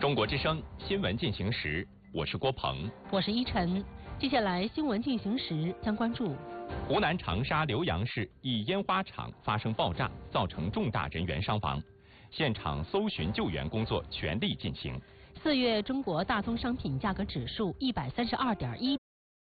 中国之声新闻进行时，我是郭鹏， 我是依晨。接下来新闻进行时将关注： 湖南长沙浏阳市一烟花厂发生爆炸，造成重大人员伤亡，现场搜寻救援工作全力进行。 4月中国大宗商品价格指数132.1